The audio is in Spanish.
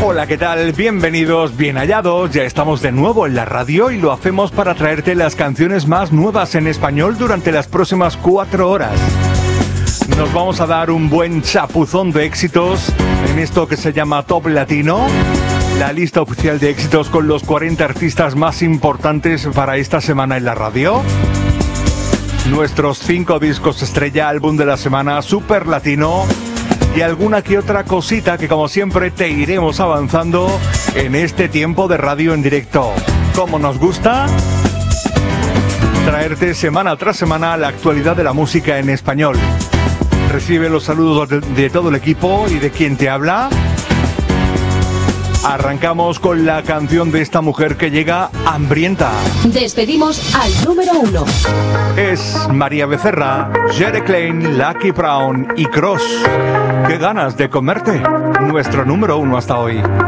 Hola, ¿qué tal? Bienvenidos, bien hallados. Ya estamos de nuevo en la radio y lo hacemos para traerte las canciones más nuevas en español durante las próximas 4 horas. Nos vamos a dar un buen chapuzón de éxitos en esto que se llama Top Latino, la lista oficial de éxitos con los 40 artistas más importantes para esta semana en la radio. Nuestros 5 discos estrella, álbum de la semana, Super Latino y alguna que otra cosita que, como siempre, te iremos avanzando en este tiempo de radio en directo. Como nos gusta traerte semana tras semana la actualidad de la música en español. Recibe los saludos de todo el equipo y de quien te habla. Arrancamos con la canción de esta mujer que llega hambrienta. Despedimos al número 1. Es María Becerra, Jere Klein, Lucky Brown y Cross. ¡Qué ganas de comerte! Nuestro número 1 hasta hoy.